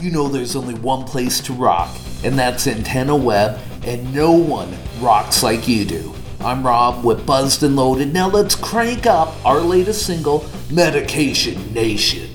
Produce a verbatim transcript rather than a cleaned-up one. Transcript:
you know there's only one place to rock, and that's Antenna Web, and no one rocks like you do. I'm Rob with Buzzed and Loaded. Now let's crank up our latest single, Medication Nation.